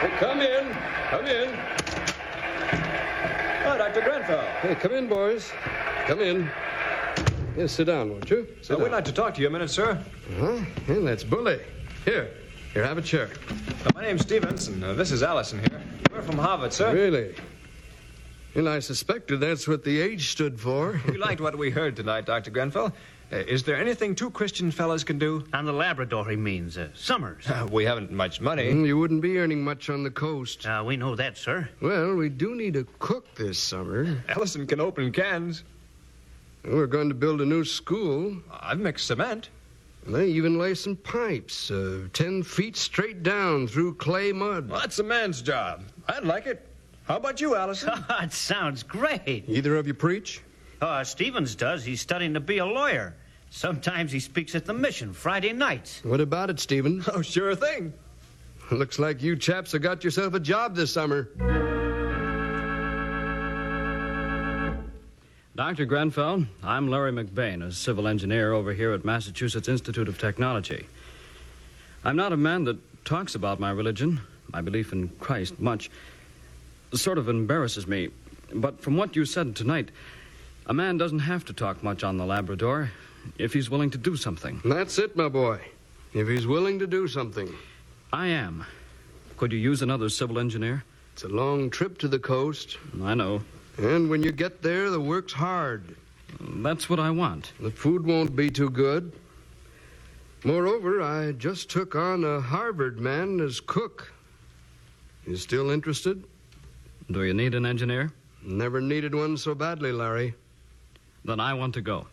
Hey, come in. Come in. Oh, Dr. Grenfell. Hey, come in, boys. Come in. Yes, sit down, won't you? Sit down. We'd like to talk to you a minute, sir. Uh-huh. And that's bully. Here, have a chair. My name's Stevens, and this is Allison here. We're from Harvard, sir. Really? Well, I suspected that's what the H stood for. We liked what we heard tonight, Dr. Grenfell. Is there anything two Christian fellas can do? On the Labrador, he means. Summers. We haven't much money. You wouldn't be earning much on the coast. We know that, sir. Well, we do need a cook this summer. Allison can open cans. We're going to build a new school. I've mixed cement. They even lay some pipes, 10 feet straight down through clay mud. Well, that's a man's job. I'd like it. How about you, Allison? It sounds great. Either of you preach? Stevens does. He's studying to be a lawyer. Sometimes he speaks at the mission Friday nights. What about it, Stephen? Oh, sure thing. Looks like you chaps have got yourself a job this summer. Dr. Grenfell, I'm Larry McBain, a civil engineer over here at Massachusetts Institute of Technology. I'm not a man that talks about my religion, my belief in Christ, much. It sort of embarrasses me. But from what you said tonight, a man doesn't have to talk much on the Labrador if he's willing to do something. That's it, my boy. If he's willing to do something. I am. Could you use another civil engineer? It's a long trip to the coast. I know. And when you get there, the work's hard. That's what I want. The food won't be too good. Moreover, I just took on a Harvard man as cook. You still interested? Do you need an engineer? Never needed one so badly, Larry. Then I want to go.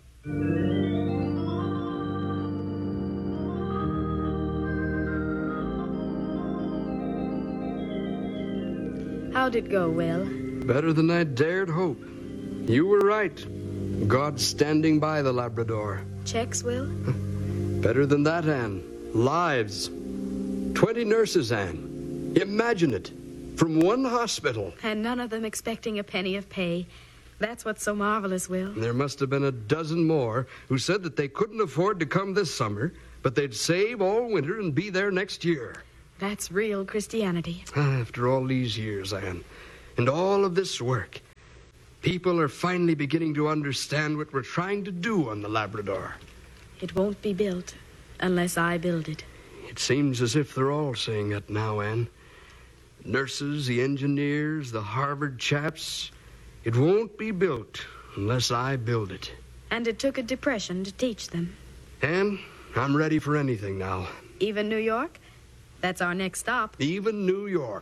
How'd it go, Will? Better than I dared hope. You were right. God's standing by the Labrador. Checks, Will? Better than that, Anne. Lives. 20 nurses, Anne. Imagine it. From one hospital. And none of them expecting a penny of pay. That's what's so marvelous, Will. There must have been a dozen more who said that they couldn't afford to come this summer, but they'd save all winter and be there next year. That's real Christianity. After all these years, Anne, and all of this work, people are finally beginning to understand what we're trying to do on the Labrador. It won't be built unless I build it. It seems as if they're all saying it now, Anne. Nurses, the engineers, the Harvard chaps. It won't be built unless I build it. And it took a depression to teach them. Anne, I'm ready for anything now. Even New York? That's our next stop. Even New York.